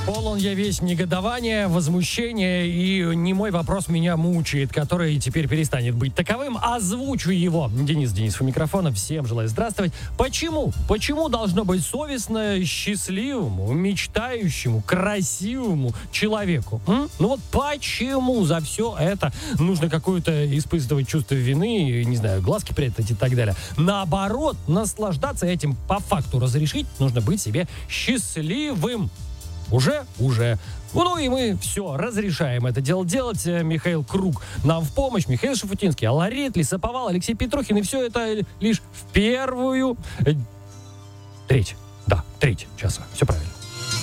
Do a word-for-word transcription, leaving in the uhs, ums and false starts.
Полон я весь негодования, возмущения, и немой вопрос меня мучает, который теперь перестанет быть таковым. Озвучу его. Денис Денисов у микрофона. Всем желаю здравствовать. Почему? Почему должно быть совестно счастливому, мечтающему, красивому человеку? М? Ну вот почему за все это нужно какое-то испытывать чувство вины, не знаю, глазки прятать и так далее? Наоборот, наслаждаться этим по факту разрешить, нужно быть себе счастливым. Уже? Уже. Ну и мы все, разрешаем это дело делать. Михаил Круг нам в помощь. Михаил Шафутинский, Алла Ретли, Саповал, Алексей Петрухин. И все это лишь в первую... Треть. Да, треть часа. Все правильно.